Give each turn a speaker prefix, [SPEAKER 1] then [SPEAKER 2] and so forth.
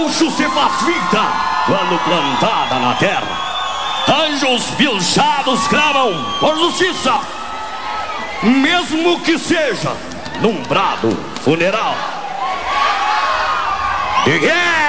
[SPEAKER 1] gaúcho se faz vida quando plantada na terra. Anjos pilchados cravam por justiça, mesmo que seja num brado funeral de guerra.